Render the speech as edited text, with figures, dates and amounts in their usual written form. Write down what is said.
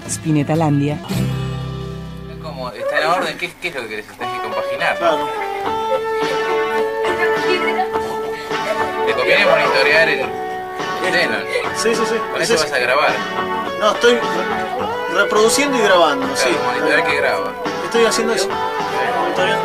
Spinetalandia. Como está en orden, ¿qué es lo que querés? Tenés que compaginar. Claro. Te conviene monitorear el Denon. Sí. Con eso vas a grabar. No, estoy reproduciendo y grabando, Claro, sí. monitorear que graba. Estoy haciendo eso. Monitoreando.